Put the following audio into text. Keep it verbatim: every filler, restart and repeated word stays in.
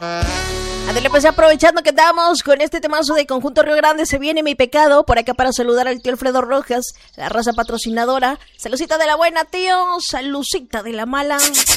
Adele, pues aprovechando que estamos con este temazo de Conjunto Río Grande, se viene Mi Pecado, por acá para saludar al tío Alfredo Rojas, la raza patrocinadora. Saludcita de la buena, tío, saludcita de la mala.